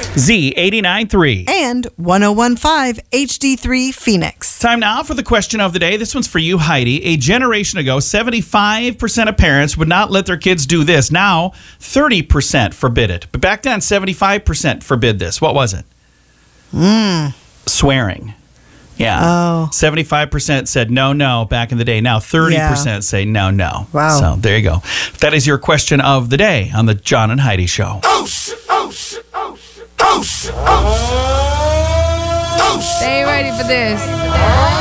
Z89.3. And 101.5 HD3 Phoenix. Time now for the question of the day. This one's for you, Heidi. A generation ago, 75% of parents would not let their kids do this. Now, 30% forbid it. But back then, 75% forbid this. What was it? Swearing. Yeah. Oh. 75% said no back in the day. Now 30% say no. Wow. So there you go. That is your question of the day on the John and Heidi Show. Stay ready for this.